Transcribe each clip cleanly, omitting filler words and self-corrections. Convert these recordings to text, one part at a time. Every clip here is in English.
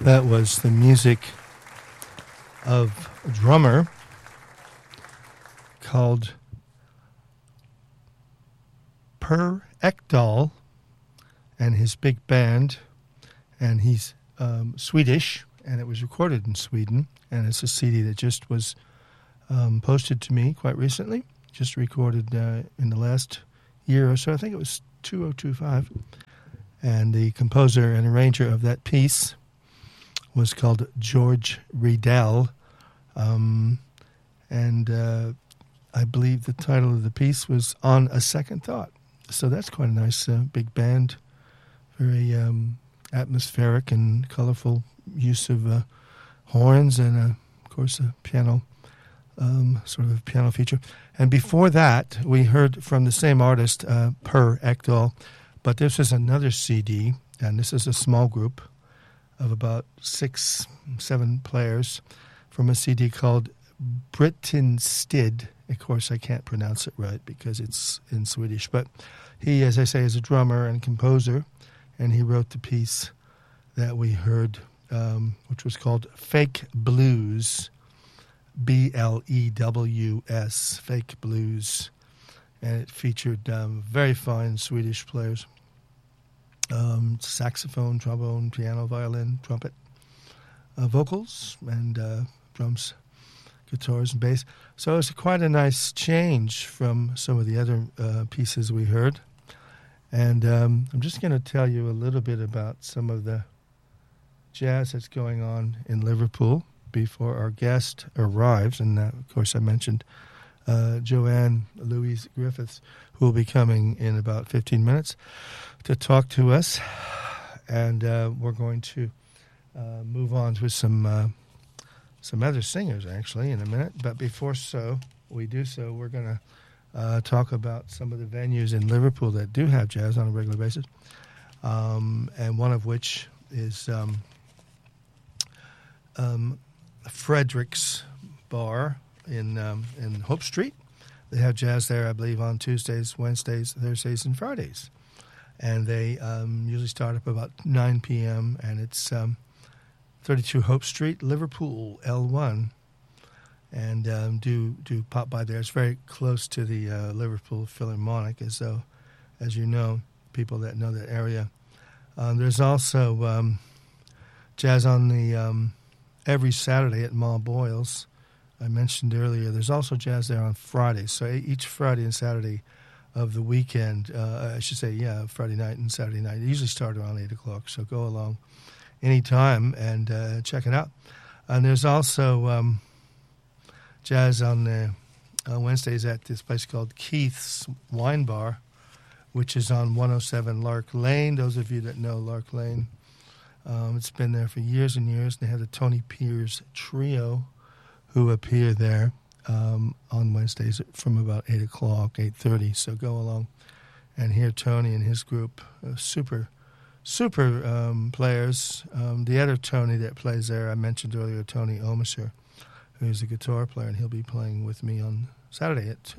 That was the music of a drummer called Per Ekdahl and his big band, and he's Swedish, and it was recorded in Sweden, and it's a CD that just was posted to me quite recently, just recorded in the last year or so. I think it was 2025, and the composer and arranger of that piece was called George Riedel, and I believe the title of the piece was On a Second Thought. So that's quite a nice big band, very atmospheric and colorful use of horns and, of course, a piano, sort of a piano feature. And before that, we heard from the same artist, Per Ekdahl, but this is another CD, and this is a small group of about 6-7 players from a CD called Brittenstid. Of course, I can't pronounce it right because it's in Swedish, but he, as I say, is a drummer and composer, and he wrote the piece that we heard, which was called Fake Blues, B-L-E-W-S, Fake Blues, and it featured very fine Swedish players. Saxophone, trombone, piano, violin, trumpet, vocals, and drums, guitars, and bass. So it's quite a nice change from some of the other pieces we heard. And I'm just going to tell you a little bit about some of the jazz that's going on in Liverpool before our guest arrives. And, of course, I mentioned Joanne Louise Griffiths, who will be coming in about 15 minutes to talk to us. And we're going to move on to some other singers, actually, in a minute. But before we do so, we're going to talk about some of the venues in Liverpool that do have jazz on a regular basis, and one of which is Frederick's Bar in Hope Street. They have jazz there, I believe, on Tuesdays, Wednesdays, Thursdays, and Fridays. And they usually start up about 9 p.m., and it's 32 Hope Street, Liverpool, L1. And do pop by there. It's very close to the Liverpool Philharmonic, as you know, people that know that area. There's also jazz on the every Saturday at Ma Boyle's. I mentioned earlier, there's also jazz there on Fridays. So each Friday and Saturday of the weekend, I should say, Friday night and Saturday night. They usually start around 8 o'clock, so go along anytime and check it out. And there's also jazz on the Wednesdays at this place called Keith's Wine Bar, which is on 107 Lark Lane. Those of you that know Lark Lane, it's been there for years and years. They have the Tony Piers Trio, who appear there on Wednesdays from about 8 o'clock, 8:30. So go along and hear Tony and his group, super players. The other Tony that plays there, I mentioned earlier, Tony Omisher, who's a guitar player, and he'll be playing with me on Saturday at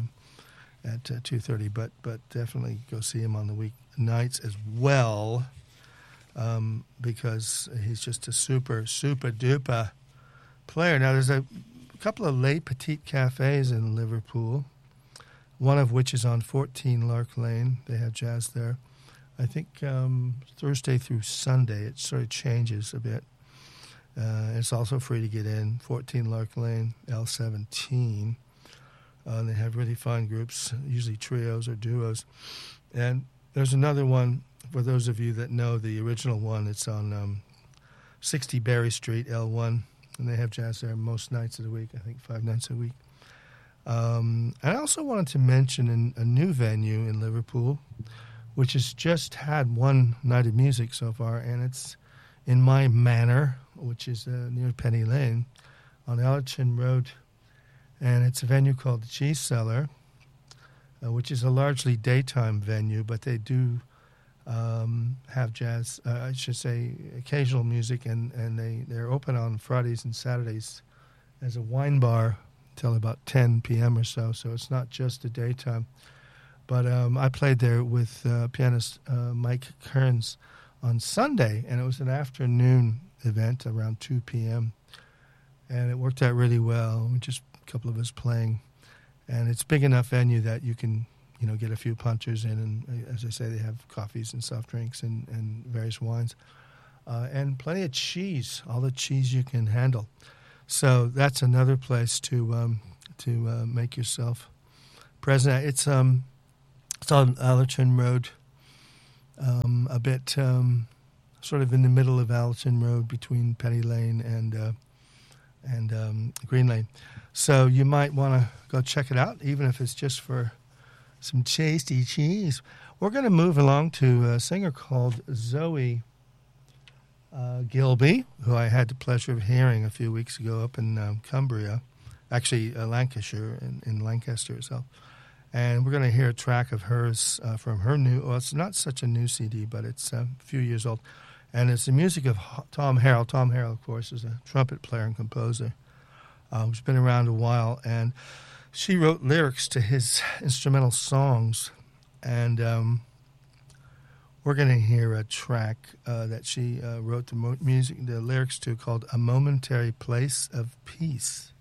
2:30. But definitely go see him on the weeknights as well, because he's just a super duper player. Now there's a couple of Les Petites Cafes in Liverpool, one of which is on 14 Lark Lane. They have jazz there. I think Thursday through Sunday. It sort of changes a bit. It's also free to get in, 14 Lark Lane, L17. They have really fine groups, usually trios or duos. And there's another one, for those of you that know the original one, it's on 60 Berry Street, L1. And they have jazz there most nights of the week, I think 5 nights a week. And I also wanted to mention a new venue in Liverpool, which has just had one night of music so far, and it's in My Manor, which is near Penny Lane on Allerton Road. And it's a venue called the Cheese Cellar, which is a largely daytime venue, but they do have jazz, I should say occasional music, and they're open on Fridays and Saturdays as a wine bar till about 10 p.m. or so it's not just the daytime. But I played there with pianist Mike Kearns on Sunday, and it was an afternoon event around 2 p.m. And it worked out really well. Just a couple of us playing. And it's a big enough venue that you can, get a few punchers in. And as I say, they have coffees and soft drinks and various wines. And plenty of cheese, all the cheese you can handle. So that's another place to make yourself present. It's on Allerton Road, a bit sort of in the middle of Allerton Road between Penny Lane and Green Lane. So you might want to go check it out, even if it's just for some tasty cheese. We're going to move along to a singer called Zoe Gilby, who I had the pleasure of hearing a few weeks ago up in Cumbria, actually Lancashire, in Lancaster itself. And we're going to hear a track of hers from her it's not such a new CD, but it's a few years old. And it's the music of Tom Harrell. Tom Harrell, of course, is a trumpet player and composer who's been around a while. And she wrote lyrics to his instrumental songs. And we're going to hear a track that she wrote the lyrics to called A Momentary Place of Peace.